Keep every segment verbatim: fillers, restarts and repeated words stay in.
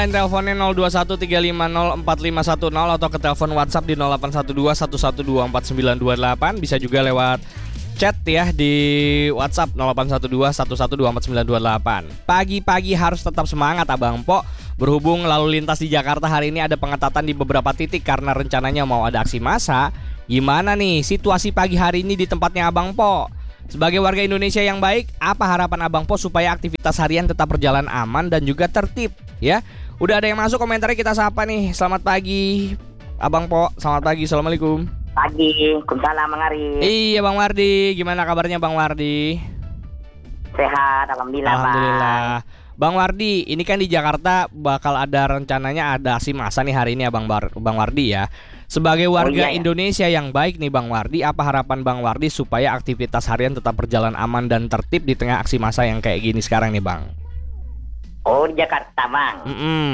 Teleponnya nol dua satu tiga lima nol empat lima satu nol atau ke telepon WhatsApp di nol delapan satu dua satu satu dua empat sembilan dua delapan. Bisa juga lewat chat ya di WhatsApp nol delapan satu dua satu satu dua empat sembilan dua delapan. Pagi-pagi harus tetap semangat Abang Po. Berhubung lalu lintas di Jakarta hari ini ada pengetatan di beberapa titik karena rencananya mau ada aksi massa. Gimana nih situasi pagi hari ini di tempatnya Abang Po? Sebagai warga Indonesia yang baik, apa harapan Abang Po supaya aktivitas harian tetap berjalan aman dan juga tertib ya? Udah ada yang masuk komentarnya, kita sapa nih. Selamat pagi Abang Po. Selamat pagi, assalamualaikum. Pagi, Waalaikumsalam Bang Ari. Iya Bang Wardi, gimana kabarnya Bang Wardi? Sehat, alhamdulillah. Alhamdulillah. Bang Wardi, ini kan di Jakarta bakal ada rencananya ada aksi massa nih hari ini ya Bang Bar Bang Wardi ya. Sebagai warga oh, iya, ya. Indonesia yang baik nih Bang Wardi, apa harapan Bang Wardi supaya aktivitas harian tetap berjalan aman dan tertib di tengah aksi massa yang kayak gini sekarang nih Bang? Oh, di Jakarta Bang. Mm -mm.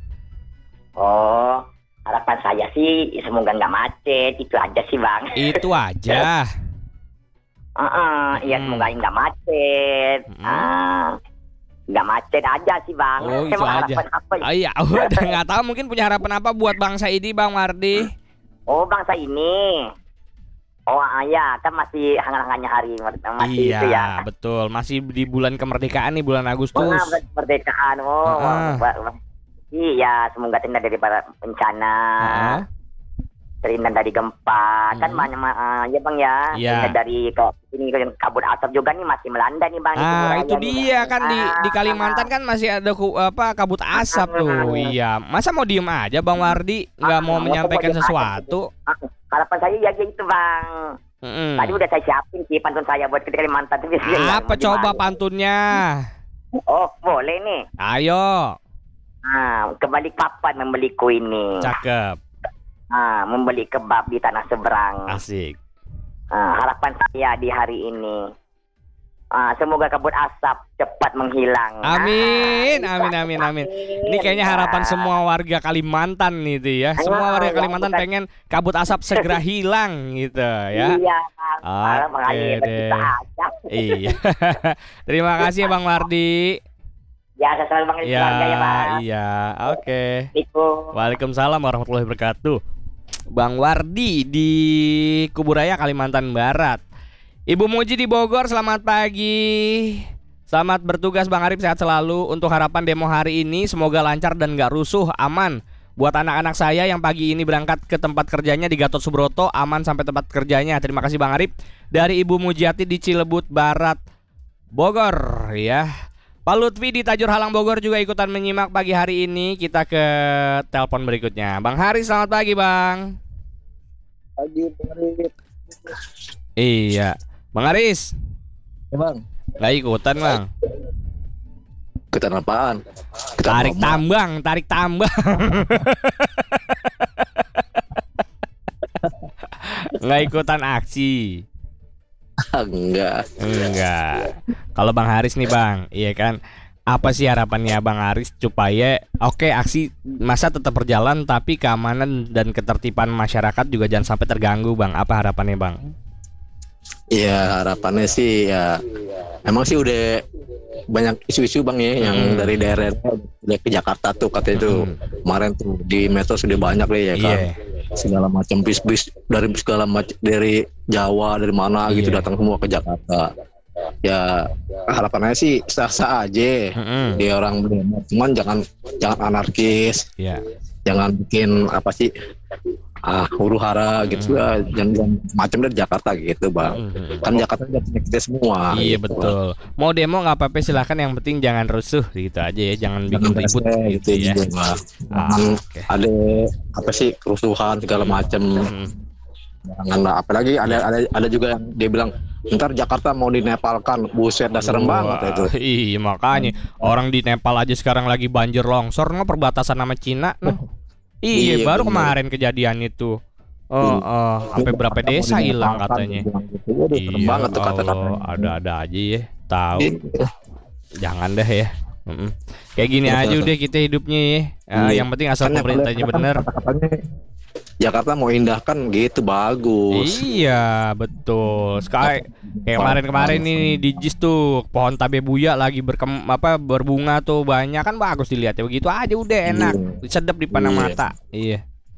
Oh, harapan saya sih semoga nggak macet, itu aja sih Bang. Itu aja. uh -uh, Iya, hmm. semoga nggak macet. Hmm. Uh, nggak macet aja sih Bang. Oh, itu Emang aja. harapan apa ya? Oh iya, udah nggak tahu mungkin punya harapan apa buat bangsa ini Bang Wardi? Oh, bangsa ini. Oh iya, kan masih hangat-hangatnya hari masih iya, itu ya. betul. Masih di bulan kemerdekaan nih, bulan Agustus. Oh, kemerdekaan. Oh, uh -uh. Iya, semoga terhindar dari bencana. Uh -uh. Terhindar dari gempa. Hmm. Kan banyak uh, ya Bang ya. Iya. Terhindar dari ke ini kabut asap juga nih masih melanda nih Bang. Ah, itu nih, dia kan di ah, di Kalimantan kan masih ada ku, apa kabut asap ah, tuh. ah, Iya. Masa mau diem aja Bang Wardi nggak ah, mau mau menyampaikan diem aja. sesuatu? Ah, harapan saya ya gitu Bang. Mm-mm. Tadi udah saya siapin sih pantun saya buat ke Kalimantan. Apa coba pantunnya? Oh, boleh nih. Ayo. Ah, kembali kapan membeli kue ini? Cakep. Ah, membeli kebab di tanah seberang. Asik. Ah, harapan saya di hari ini, ah, semoga kabut asap cepat menghilang. Amin, ah, amin, amin, amin. Ini kayaknya harapan semua warga Kalimantan nih tuh ya. Semua warga Kalimantan pengen kabut asap segera hilang gitu ya. Iya, Bang. Oke deh. Iya. Terima kasih Bang Wardi. Ya, saya selalu panggil keluarga ya, Bang. Iya, oke. Assalamualaikum. Waalaikumsalam warahmatullahi wabarakatuh. Bang Wardi di Kuburaya, Kalimantan Barat. Ibu Muji di Bogor, selamat pagi. Selamat bertugas Bang Arif, sehat selalu. Untuk harapan demo hari ini semoga lancar dan gak rusuh, aman. Buat anak-anak saya yang pagi ini berangkat ke tempat kerjanya di Gatot Subroto, aman sampai tempat kerjanya. Terima kasih Bang Arif. Dari Ibu Mujiati di Cilebut Barat, Bogor ya. Pak Lutfi di Tajur Halang Bogor juga ikutan menyimak pagi hari ini. Kita ke telepon berikutnya. Bang Haris, selamat pagi Bang. Pagi Bang Haris. Iya, Bang Haris. Ya Bang. Gak ikutan Bang. Ikutan apaan? Ikutan Tarik ngomong. tambang, tarik tambang. Nggak ikutan aksi. Enggak. Enggak. Kalau Bang Haris nih Bang, iya kan? Apa sih harapannya Bang Haris supaya oke okay, aksi masa tetap berjalan tapi keamanan dan ketertiban masyarakat juga jangan sampai terganggu Bang. Apa harapannya Bang? Iya, harapannya sih ya emang sih udah banyak isu-isu Bang ya, hmm. yang dari daerah udah ke Jakarta tuh katanya hmm. tuh kemarin tuh di metro sudah banyak deh ya kan. Yeah. Segala macam bis-bis dari segala macam dari Jawa dari mana yeah. gitu datang semua ke Jakarta. Ya harapannya sih sah-sah aja mm-hmm. dia orang demo, cuman jangan jangan anarkis, yeah. jangan bikin apa sih ah huru hara mm-hmm. gitu ya, jangan, jangan macam dari Jakarta gitu Bang. Mm-hmm. Kan Jakarta udah punya kita semua. Iya gitu, betul. Bang. Mau demo nggak apa-apa silahkan, yang penting jangan rusuh gitu aja ya, jangan bikin ribut gitu, gitu ya. Juga, ah, okay. Ada apa sih kerusuhan segala macam. Mm-hmm. Jangan, apalagi ada ada ada juga yang dia bilang ntar Jakarta mau dinepalkan, buset dah serem banget itu. Iya makanya hmm. orang di Nepal aja sekarang lagi banjir longsor, nggak perbatasan sama Cina. Nah. Oh. Iya, iya baru bener. Kemarin kejadian itu. Oh, oh sampai berapa desa hilang katanya. Gitu. Iya, serem banget tuh kata-katanya. Ada-ada aja ya, tahu. Jangan deh ya. Mm-mm. Kayak gini ya, aja udah kita hidupnya ya. Uh, yang penting asal kan pemerintahnya bener. Jakarta mau indahkan gitu bagus. Iya, betul. Sekali kayak kemarin-kemarin ini di Jis tuh pohon tabebuya lagi berkem apa berbunga tuh banyak kan bagus dilihat ya. Begitu aja udah enak, sedap dipandang Iya. mata. Iya.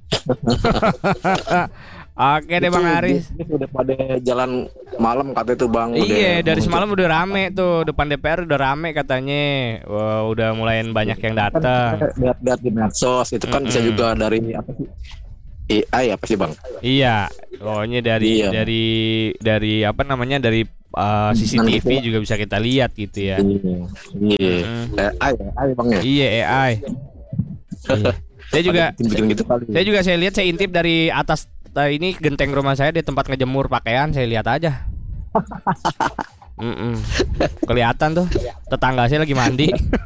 Oke deh Bang Haris. Ini udah pada jalan malam kata itu Bang. Iya, udah dari muncul. semalam udah rame tuh depan D P R udah rame katanya. Wah, udah mulai banyak yang datang. Lihat-lihat di medsos itu kan bisa Mm-mm. juga dari apa sih? A I apa sih Bang? Iya, pokoknya dari Iya. dari dari apa namanya dari uh, C C T V juga bisa kita lihat gitu ya. Iya. Iya. Mm-mm. A I, A I Bang ya. Iya A I. Iya. Saya juga bikin gitu kali. saya juga saya lihat saya intip dari atas eh, ini genteng rumah saya di tempat ngejemur pakaian saya lihat aja. Mm-mm. Kelihatan tuh tetangga saya lagi mandi.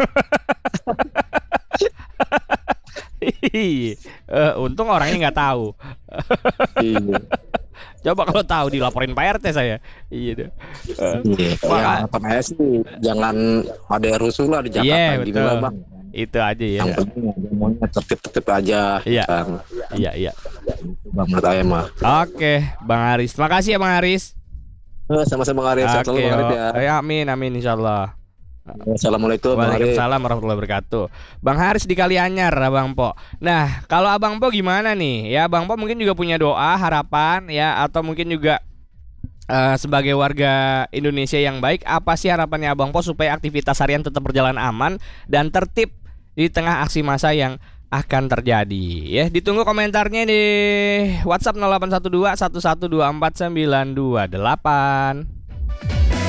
Iya. Eh, untung orangnya nggak tahu. Iya. Coba kalau tahu dilaporin Pak R T saya. Iya deh. Eh, Iya. Maka- Ya, harapan saya sih jangan ada rusuh lah di Jakarta Iya, gitu betul. lah Bang. itu aja ya. Yang penting aja maunya tertib-tertib aja. Iya. Kan. Iya iya. Itu Bang menurut saya mah. Oke, Bang Haris. Makasih ya Bang Haris. Eh, sama-sama Bang Arif. Sehat Oke, selalu Bang Arif ya. oh. Ya, amin amin insyaallah. Assalamualaikum Bang Arif. Waalaikumsalam warahmatullahi wabarakatuh. Bang Haris di Kalianyar, Abang Po. Nah, kalau Abang Po gimana nih? Ya, Bang Po mungkin juga punya doa, harapan ya, atau mungkin juga eh, sebagai warga Indonesia yang baik, apa sih harapannya Abang Po supaya aktivitas harian tetap berjalan aman dan tertib di tengah aksi massa yang akan terjadi? Ya, ditunggu komentarnya di WhatsApp nol delapan satu dua satu satu dua empat sembilan dua delapan.